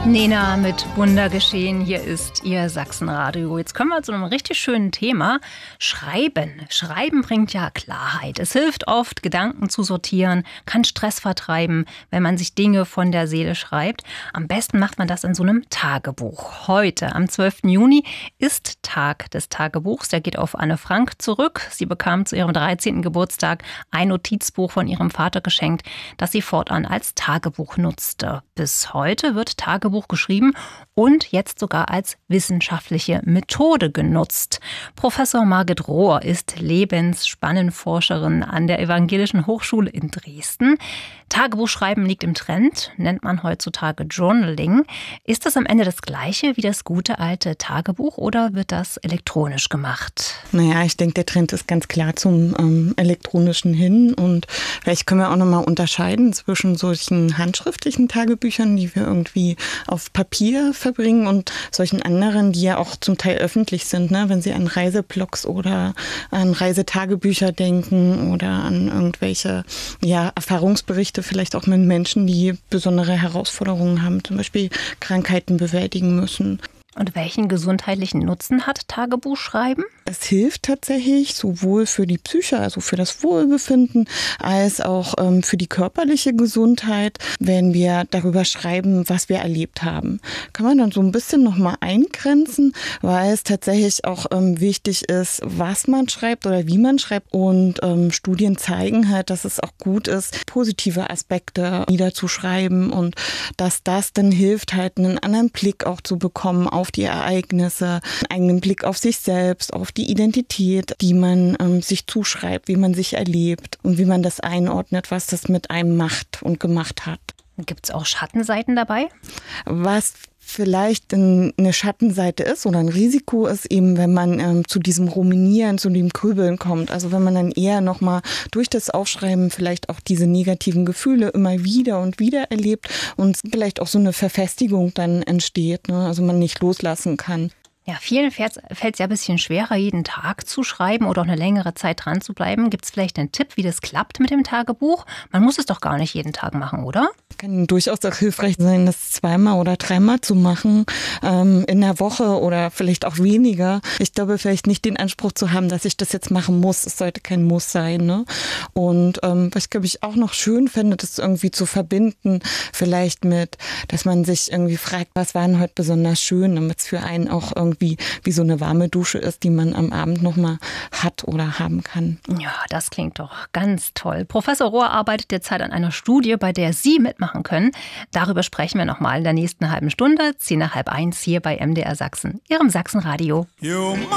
Nena mit Wunder geschehen. Hier ist Ihr Sachsenradio. Jetzt kommen wir zu einem richtig schönen Thema. Schreiben. Schreiben bringt ja Klarheit. Es hilft oft, Gedanken zu sortieren, kann Stress vertreiben, wenn man sich Dinge von der Seele schreibt. Am besten macht man das in so einem Tagebuch. Heute, am 12. Juni, ist Tag des Tagebuchs. Der geht auf Anne Frank zurück. Sie bekam zu ihrem 13. Geburtstag ein Notizbuch von ihrem Vater geschenkt, das sie fortan als Tagebuch nutzte. Bis heute wird Tagebuch geschrieben und jetzt sogar als wissenschaftliche Methode genutzt. Professor Margit Rohr ist Lebensspannenforscherin an der Evangelischen Hochschule in Dresden. Tagebuchschreiben liegt im Trend, nennt man heutzutage Journaling. Ist das am Ende das Gleiche wie das gute alte Tagebuch oder wird das elektronisch gemacht? Naja, ich denke, der Trend ist ganz klar zum elektronischen hin. Und vielleicht können wir auch nochmal unterscheiden zwischen solchen handschriftlichen Tagebüchern, die wir irgendwie auf Papier verbringen, und solchen anderen, die ja auch zum Teil öffentlich sind, ne? Wenn Sie an Reiseblogs oder an Reisetagebücher denken oder an irgendwelche Erfahrungsberichte, vielleicht auch mit Menschen, die besondere Herausforderungen haben, zum Beispiel Krankheiten bewältigen müssen. Und welchen gesundheitlichen Nutzen hat Tagebuchschreiben? Es hilft tatsächlich sowohl für die Psyche, also für das Wohlbefinden, als auch für die körperliche Gesundheit, wenn wir darüber schreiben, was wir erlebt haben. Kann man dann so ein bisschen nochmal eingrenzen, weil es tatsächlich auch wichtig ist, was man schreibt oder wie man schreibt. Und Studien zeigen halt, dass es auch gut ist, positive Aspekte niederzuschreiben und dass das dann hilft, halt einen anderen Blick auch zu bekommen auf die Ereignisse, einen eigenen Blick auf sich selbst, auf die Identität, die man sich zuschreibt, wie man sich erlebt und wie man das einordnet, was das mit einem macht und gemacht hat. Gibt es auch Schattenseiten dabei? Was vielleicht eine Schattenseite ist oder ein Risiko ist, eben wenn man zu diesem Ruminieren, zu dem Grübeln kommt. Also wenn man dann eher nochmal durch das Aufschreiben vielleicht auch diese negativen Gefühle immer wieder und wieder erlebt und vielleicht auch so eine Verfestigung dann entsteht, ne? Also man nicht loslassen kann. Ja, vielen fällt es ja ein bisschen schwerer, jeden Tag zu schreiben oder auch eine längere Zeit dran zu bleiben. Gibt es vielleicht einen Tipp, wie das klappt mit dem Tagebuch? Man muss es doch gar nicht jeden Tag machen, oder? Kann durchaus auch hilfreich sein, das 2-mal oder 3-mal zu machen, in der Woche oder vielleicht auch weniger. Ich glaube, vielleicht nicht den Anspruch zu haben, dass ich das jetzt machen muss. Es sollte kein Muss sein, ne? Und was ich, glaube ich, auch noch schön finde, das irgendwie zu verbinden, vielleicht mit, dass man sich irgendwie fragt, was war denn heute besonders schön, damit es für einen auch irgendwie wie so eine warme Dusche ist, die man am Abend nochmal hat oder haben kann. Ja, das klingt doch ganz toll. Professor Rohr arbeitet derzeit an einer Studie, bei der Sie mitmachen können. Darüber sprechen wir nochmal in der nächsten halben Stunde, 10:30 hier bei MDR Sachsen, Ihrem Sachsenradio.